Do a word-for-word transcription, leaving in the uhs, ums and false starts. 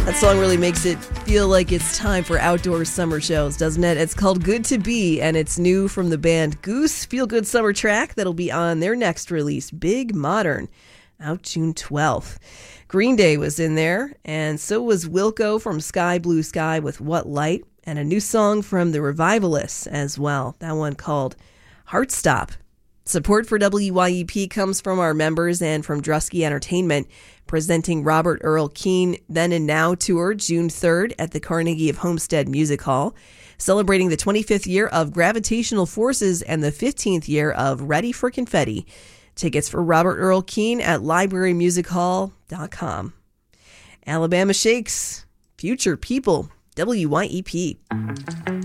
That song really makes it feel like it's time for outdoor summer shows, doesn't it? It's called Good to Be, and it's new from the band Goose, feel-good summer track that'll be on their next release, Big Modern, out June twelfth. Green Day was in there, and so was Wilco from Sky Blue Sky with What Light, and a new song from the Revivalists as well, that one called Heartstop. Support for W Y E P comes from our members and from Drusky Entertainment, presenting Robert Earl Keen Then and Now tour June third at the Carnegie of Homestead Music Hall, celebrating the twenty-fifth year of Gravitational Forces and the fifteenth year of Ready for Confetti. Tickets for Robert Earl Keen at library music hall dot com. Alabama Shakes, Future People, W Y E P.